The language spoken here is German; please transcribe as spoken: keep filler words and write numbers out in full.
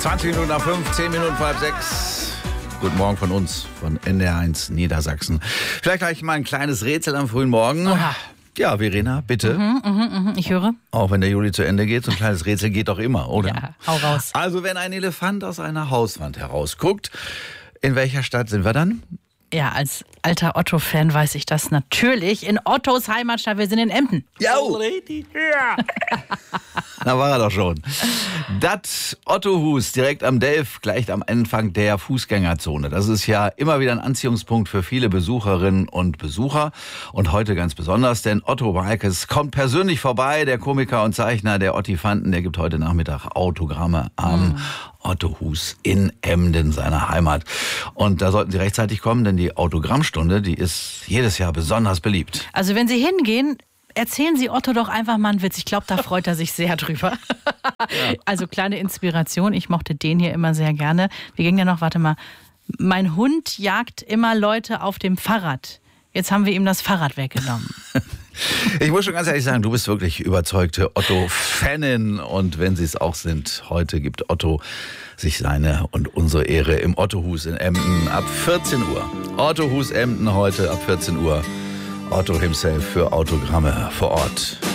zwanzig Minuten nach fünf, zehn Minuten vor halb sechs. Guten Morgen von uns, von N D R eins Niedersachsen. Vielleicht gleich mal ein kleines Rätsel am frühen Morgen. Oha. Ja, Verena, bitte. Mhm, mhm, mhm, ich höre. Auch wenn der Juli zu Ende geht, so ein kleines Rätsel geht doch immer, oder? Ja, hau raus. Also, wenn ein Elefant aus einer Hauswand herausguckt, in welcher Stadt sind wir dann? Ja, als alter Otto-Fan weiß ich das natürlich. In Ottos Heimatstadt, wir sind in Emden. Ja. Da war er doch schon. Das Ottohus direkt am Delf, gleich am Anfang der Fußgängerzone. Das ist ja immer wieder ein Anziehungspunkt für viele Besucherinnen und Besucher. Und heute ganz besonders, denn Otto Waalkes kommt persönlich vorbei. Der Komiker und Zeichner der Ottifanten, der gibt heute Nachmittag Autogramme am mhm. Ottohus in Emden, seiner Heimat. Und da sollten Sie rechtzeitig kommen, denn die Autogrammstunde, die ist jedes Jahr besonders beliebt. Also wenn Sie hingehen, erzählen Sie Otto doch einfach mal einen Witz. Ich glaube, da freut er sich sehr drüber. Ja. Also kleine Inspiration. Ich mochte den hier immer sehr gerne. Wie ging der noch? Warte mal. Mein Hund jagt immer Leute auf dem Fahrrad. Jetzt haben wir ihm das Fahrrad weggenommen. Ich muss schon ganz ehrlich sagen, du bist wirklich überzeugte Otto-Fanin. Und wenn Sie es auch sind, heute gibt Otto sich seine und unsere Ehre im Ottohus in Emden ab vierzehn Uhr. Ottohus Emden heute ab vierzehn Uhr. Otto himself für Autogramme vor Ort.